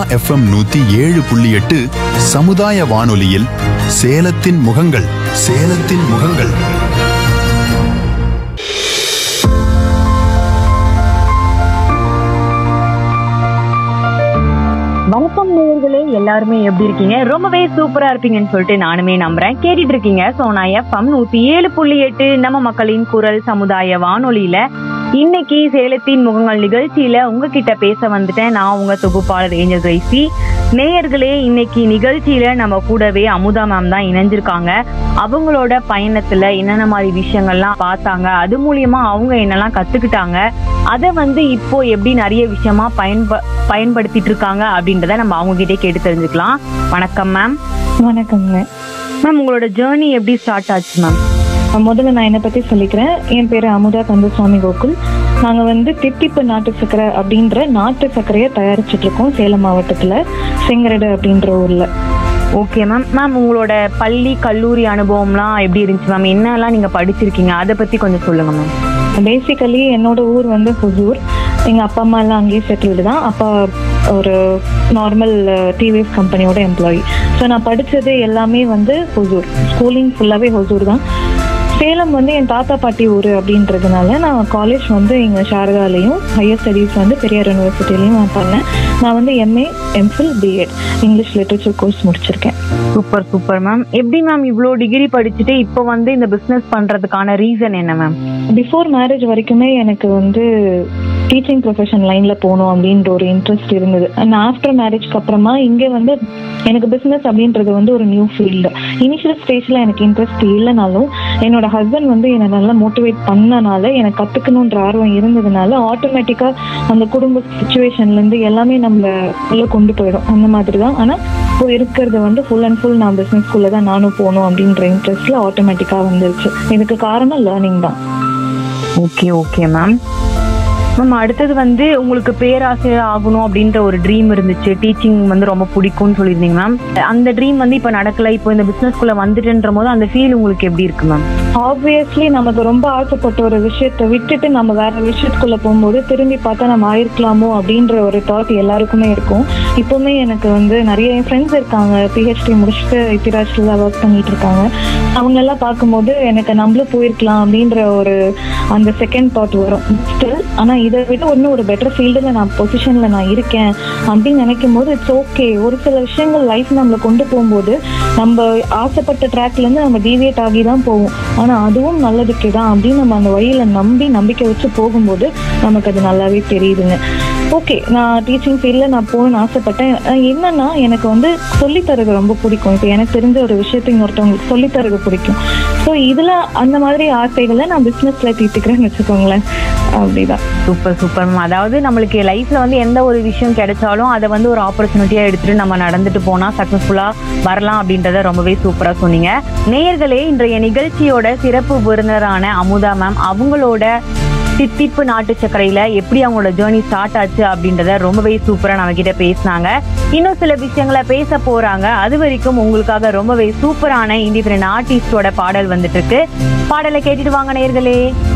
FM 107.8 சமுதாய வானொலியில் சேலத்தின் முகங்கள். சேலத்தின் முகங்கள். வணக்கம் நேயர்களே, எல்லாருமே எப்படி இருக்கீங்க? ரொம்பவே சூப்பரா இருப்பீங்கன்னு சொல்லிட்டு நானுமே நம்புறேன். கேட்டுட்டு இருக்கீங்க சோனா FM 107.8 நம்ம மக்களின் குரல் சமுதாய வானொலியில இன்னைக்கு சேலத்தின் முகங்கள் நிகழ்ச்சியில உங்ககிட்ட பேச வந்துட்டேன். நான் உங்க தொகுப்பாளர் ஏஞ்சல் கிரேசி. நேயர்களே, இன்னைக்கு நிகழ்ச்சியில நம்ம கூடவே அமுதா மேம் தான் இணைஞ்சிருக்காங்க. அவங்களோட பயணத்துல என்னென்ன மாதிரி விஷயங்கள்லாம் பார்த்தாங்க, அது மூலியமா அவங்க என்னெல்லாம் கத்துக்கிட்டாங்க, அதை இப்போ எப்படி நிறைய விஷயமா பயன்படுத்திட்டு இருக்காங்க அப்படின்றத நம்ம அவங்க கிட்டே கேட்டு தெரிஞ்சுக்கலாம். வணக்கம் மேம். வணக்கங்க மேம், உங்களோட ஜேர்னி எப்படி ஸ்டார்ட் ஆச்சு மேம்? முதல்ல நான் என்னை பற்றி சொல்லிக்கிறேன். என் பேர் அமுதா கந்தசுவாமி கோகுல். நாங்கள் தித்திப்பு நாட்டு சர்க்கரை அப்படின்ற நாட்டு சர்க்கரையை தயாரிச்சுட்டு இருக்கோம் சேலம் மாவட்டத்தில் செங்கரடு அப்படின்ற ஊரில். Okay ma'am. மேம், உங்களோட பள்ளி கல்லூரி அனுபவம்லாம் எப்படி இருந்துச்சு மேம்? என்னெல்லாம் நீங்கள் படிச்சிருக்கீங்க, அதை பற்றி கொஞ்சம் சொல்லுங்க மேம். பேசிக்கலி என்னோட ஊர் ஹொசூர். எங்கள் அப்பா அம்மா எல்லாம் அங்கேயே செட்டில்டு தான். அப்பா ஒரு நார்மல் டிவிஎஸ் கம்பெனியோட எம்ப்ளாயி. ஸோ நான் படித்தது எல்லாமே ஹொசூர். ஸ்கூலிங் ஃபுல்லாகவே ஹொசூர் தான். சேலம் என் தாத்தா பாட்டி ஊர் அப்படின்றதுனால நான் காலேஜ் இங்கே சாரதாலையும் ஹையர் ஸ்டடீஸ் பெரியார் யூனிவர்சிட்டிலையும் நான் பண்ணேன். நான் MA MPhil BEd English literature course முடிச்சிருக்கேன். Super super ma'am. எப்படி மேம் இவ்வளோ டிகிரி படிச்சுட்டு இப்போ இந்த பிஸ்னஸ் பண்ணுறதுக்கான ரீசன் என்ன மேம்? பிஃபோர் மேரேஜ் வரைக்குமே எனக்கு டீச்சிங் ப்ரொஃபஷன் லைனில் போகணும் அப்படின்ற ஒரு இன்ட்ரெஸ்ட் இருந்தது. அண்ட் ஆஃப்டர் மேரேஜ்க்கு அப்புறமா இங்கே எனக்கு பிஸ்னஸ் அப்படின்றது ஒரு நியூ ஃபீல்டு. இனிஷியல் ஸ்டேஜில் எனக்கு இன்ட்ரெஸ்ட் இல்லைனாலும் என்னோட ஹஸ்பண்ட் என்னை நல்லா மோட்டிவேட் பண்ணனால, எனக்கு கற்றுக்கணுன்ற ஆர்வம் இருந்ததுனால ஆட்டோமேட்டிக்காக அந்த குடும்ப சுச்சுவேஷன்லேருந்து எல்லாமே நம்மளை உள்ளே கொண்டு போயிடும். அந்த மாதிரி தான். ஆனால் இப்போ இருக்கிறது ஃபுல் அண்ட் ஃபுல் நான் பிஸ்னஸ்குள்ளே தான் நானும் போகணும் அப்படின்ற இன்ட்ரெஸ்ட்டில் ஆட்டோமேட்டிக்காக வந்துருச்சு. இதுக்கு காரணம் லேர்னிங் தான். Okay okay ma'am. மேம், அடுத்தது உங்களுக்கு பேராசிரியர் ஆகணும் அப்படின்ற ஒரு ட்ரீம் இருந்துச்சு. டீச்சிங் ரொம்ப பிடிக்கும்னு சொல்லியிருந்தீங்க மேம். அந்த ட்ரீம் இப்போ நடக்கல, இப்போ இந்த பிஸ்னஸ்குள்ளே வந்துட்டுன்ற போது அந்த ஃபீல் உங்களுக்கு எப்படி இருக்கு மேம்? ஆப்வியஸ்லி நமக்கு ரொம்ப ஆசைப்பட்ட ஒரு விஷயத்தை விட்டுட்டு நம்ம வேற விஷயத்துக்குள்ள போகும்போது திரும்பி பார்த்தா நம்ம ஆயிருக்கலாமோ அப்படின்ற ஒரு தாட் எல்லாருக்குமே இருக்கும். இப்போவுமே எனக்கு நிறைய ஃப்ரெண்ட்ஸ் இருக்காங்க, பிஹெச்டி முடிச்சுட்டு இத்திராஜ்ல ஒர்க் பண்ணிட்டு இருக்காங்க. அவங்க எல்லாம் பார்க்கும்போது எனக்கு நம்மளும் போயிருக்கலாம் அப்படின்ற ஒரு அந்த செகண்ட் தாட் வரும் ஸ்டில். ஆனால் இதை விட ஒன்றும் ஒரு பெட்டர் ஃபீல்டில் நான் பொசிஷனில் நான் இருக்கேன் அப்படின்னு நினைக்கும் போது இட்ஸ் ஓகே. ஒரு சில விஷயங்கள் லைஃப் நம்மளை கொண்டு போகும்போது நம்ம ஆசைப்பட்ட ட்ராக்லேருந்து நம்ம டீவியேட் ஆகி தான் போவோம். ஆனால் அதுவும் நல்லதுக்கு தான் அப்படின்னு நம்ம அந்த வழியில் நம்பிக்கை வச்சு போகும்போது நமக்கு அது நல்லாவே தெரியுதுங்க. ஓகே, நான் டீச்சிங் ஃபீல்டில் நான் போகணும்னு ஆசைப்பட்டேன். என்னன்னா எனக்கு சொல்லித்தரது ரொம்ப பிடிக்கும். இப்போ எனக்கு தெரிஞ்ச ஒரு விஷயத்தை இன்னொருத்தவங்களுக்கு சொல்லித்தரது பிடிக்கும். ஸோ இதில் அந்த மாதிரி ஆசைகளை நான் பிஸ்னஸில் தீர்த்துக்கிறேன்னு வச்சுக்கோங்களேன். அப்படிதான். Super super ma'am. அதாவது நம்மளுக்கு லைஃப்ல எந்த ஒரு விஷயம் கிடைச்சாலும் அதை ஒரு ஆப்பர்ச்சுனிட்டியா எடுத்துட்டு நம்ம நடந்துட்டு போனா சக்சஸ்ஃபுல்லா வரலாம் அப்படின்றத ரொம்பவே சூப்பரா சொன்னீங்க. நேயர்களே, இன்றைய நிகழ்ச்சியோட சிறப்பு விருந்தினரான அமுதா மேம் அவங்களோட தித்திப்பு நாட்டு சர்க்கரையில எப்படி அவங்களோட ஜேர்னி ஸ்டார்ட் ஆச்சு அப்படின்றத ரொம்பவே சூப்பரா நம்ம கிட்ட பேசினாங்க. இன்னும் சில விஷயங்களை பேச போறாங்க. அது வரைக்கும் உங்களுக்காக ரொம்பவே சூப்பரான இண்டிபெண்டன்ட் ஆர்டிஸ்டோட பாடல் வந்துட்டு இருக்கு. பாடலை கேட்டுட்டு வாங்க நேயர்களே.